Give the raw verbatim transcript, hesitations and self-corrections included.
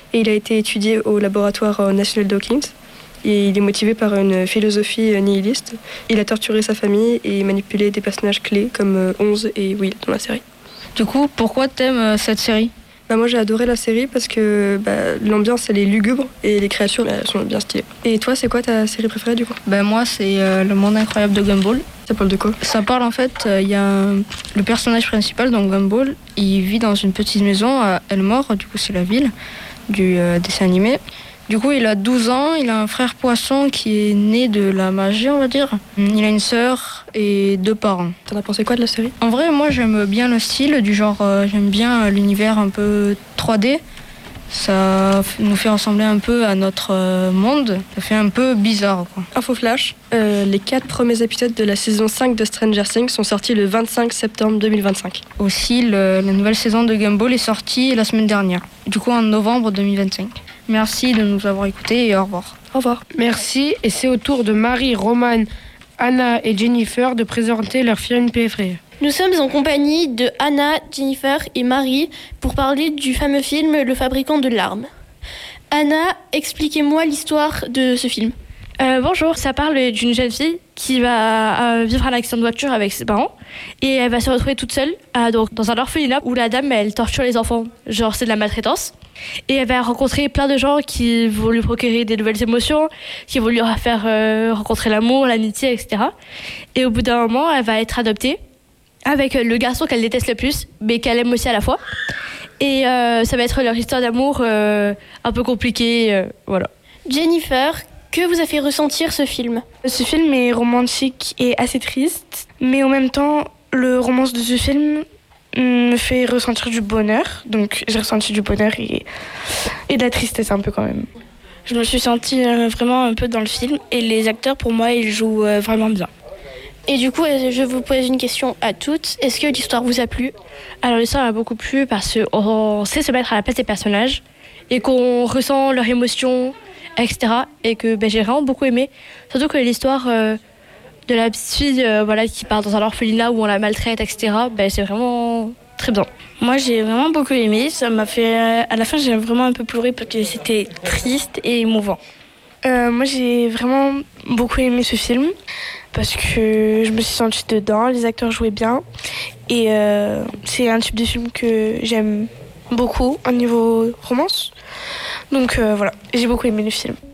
et il a été étudié au laboratoire national d'Hawkins. Et il est motivé par une philosophie nihiliste. Il a torturé sa famille et manipulé des personnages clés comme Onze et Will dans la série. Du coup, pourquoi t'aimes cette série ? Bah moi j'ai adoré la série parce que bah, l'ambiance elle est lugubre et les créatures elles sont bien stylées. Et toi c'est quoi ta série préférée du coup ? Bah moi c'est euh, Le Monde Incroyable de Gumball. Ça parle de quoi ? Ça parle en fait, il euh, y a un... le personnage principal dans Gumball, il vit dans une petite maison à Elmore, du coup c'est la ville du euh, dessin animé. Du coup, il a douze ans, il a un frère poisson qui est né de la magie, on va dire. Il a une sœur et deux parents. T'en as pensé quoi de la série ? En vrai, moi, j'aime bien le style, du genre, euh, j'aime bien l'univers un peu trois D. Ça nous fait ressembler un peu à notre euh, monde. Ça fait un peu bizarre, quoi. Info flash, euh, les quatre premiers épisodes de la saison cinq de Stranger Things sont sortis le vingt-cinq septembre deux mille vingt-cinq. Aussi, le, la nouvelle saison de Gumball est sortie la semaine dernière, du coup en novembre deux mille vingt-cinq. Merci de nous avoir écoutés et au revoir. Au revoir. Merci, et c'est au tour de Marie, Romane, Anna et Jennifer de présenter leur film préféré. Nous sommes en compagnie de Anna, Jennifer et Marie pour parler du fameux film Le Fabricant de larmes. Anna, expliquez-moi l'histoire de ce film. Euh, bonjour, ça parle d'une jeune fille qui va euh, vivre un accident de voiture avec ses parents et elle va se retrouver toute seule euh, donc, dans un orphelinat où la dame elle torture les enfants, genre c'est de la maltraitance. Et elle va rencontrer plein de gens qui vont lui procurer des nouvelles émotions, qui vont lui faire euh, rencontrer l'amour, l'amitié, et cetera. Et au bout d'un moment, elle va être adoptée avec le garçon qu'elle déteste le plus, mais qu'elle aime aussi à la fois. Et euh, ça va être leur histoire d'amour euh, un peu compliquée, euh, voilà. Jennifer, que vous a fait ressentir ce film ? Ce film est romantique et assez triste, mais en même temps, le romance de ce film me fait ressentir du bonheur. Donc j'ai ressenti du bonheur et, et de la tristesse un peu quand même. Je me suis sentie euh, vraiment un peu dans le film et les acteurs pour moi ils jouent euh, vraiment bien. Et du coup, je vous pose une question à toutes. Est-ce que l'histoire vous a plu ? Alors l'histoire m'a beaucoup plu parce qu'on sait se mettre à la place des personnages et qu'on ressent leurs émotions, et cetera. Et que ben, j'ai vraiment beaucoup aimé. Surtout que l'histoire euh, de la petite fille euh, voilà, qui part dans un orphelinat où on la maltraite, et cetera. Ben, c'est vraiment très bien. Moi j'ai vraiment beaucoup aimé. Ça m'a fait, euh, à la fin j'ai vraiment un peu pleuré parce que c'était triste et émouvant. Euh, moi j'ai vraiment beaucoup aimé ce film parce que je me suis sentie dedans, les acteurs jouaient bien et euh, c'est un type de film que j'aime beaucoup au niveau romance. Donc euh, voilà, j'ai beaucoup aimé le film.